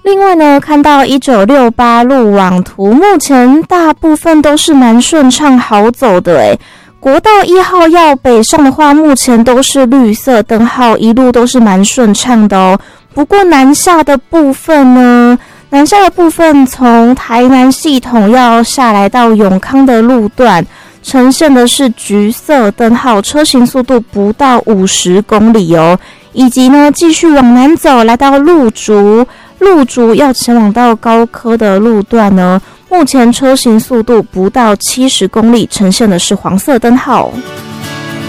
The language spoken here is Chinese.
另外呢，看到1968路网图，目前大部分都是蛮顺畅好走的诶。国道1号要北上的话，目前都是绿色灯号，一路都是蛮顺畅的哦。不过南下的部分呢，从台南系统要下来到永康的路段，呈现的是橘色灯号，车行速度不到50公里哦。以及呢，继续往南走，来到路竹要前往到高科的路段呢，目前车行速度不到70公里，呈现的是黄色灯号。